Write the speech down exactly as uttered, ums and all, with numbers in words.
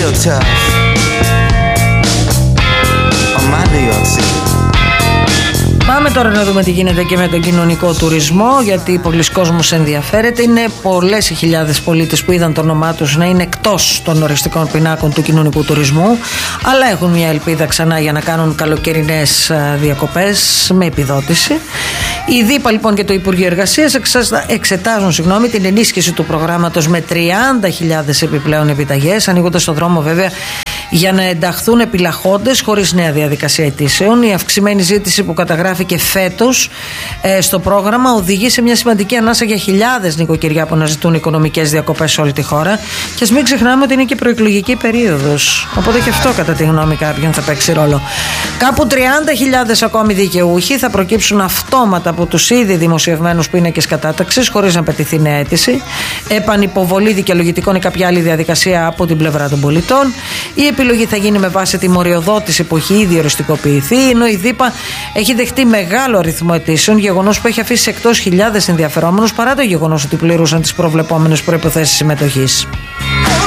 real tough on my New York City. Πάμε τώρα να δούμε τι γίνεται και με τον κοινωνικό τουρισμό, γιατί πολλοί κόσμος ενδιαφέρεται. Είναι πολλές οι χιλιάδες πολίτες που είδαν το όνομά τους να είναι εκτός των οριστικών πινάκων του κοινωνικού τουρισμού, αλλά έχουν μια ελπίδα ξανά για να κάνουν καλοκαιρινές διακοπές με επιδότηση. Η ΔΥΠΑ λοιπόν και το Υπουργείο Εργασίας εξετάζουν συγγνώμη, την ενίσχυση του προγράμματος με τριάντα χιλιάδες επιπλέον επιταγές, ανοίγοντας το δρόμο βέβαια για να ενταχθούν επιλαχόντες χωρίς νέα διαδικασία αιτήσεων. Η αυξημένη ζήτηση που καταγράφηκε φέτος ε, στο πρόγραμμα οδηγεί σε μια σημαντική ανάσα για χιλιάδες νοικοκυριά που αναζητούν οικονομικές διακοπές σε όλη τη χώρα. Και ας μην ξεχνάμε ότι είναι και προεκλογική περίοδος. Οπότε και αυτό, κατά τη γνώμη κάποιων, θα παίξει ρόλο. Κάπου τριάντα χιλιάδες ακόμη δικαιούχοι θα προκύψουν αυτόματα από τους ήδη δημοσιευμένους πίνακες κατάταξης, χωρίς να απαιτηθεί νέα αίτηση. Επανυποβολή δικαιολογητικών ή κάποια άλλη διαδικασία από την πλευρά των πολιτών. Η επιλογή θα γίνει με βάση τη μοριοδότηση που έχει ήδη οριστικοποιηθεί, ενώ η ΔΥΠΑ έχει δεχτεί μεγάλο αριθμό αιτήσεων, γεγονός που έχει αφήσει εκτός χιλιάδες ενδιαφερόμενους παρά το γεγονός ότι πληρούσαν τις προβλεπόμενες προϋποθέσεις συμμετοχής.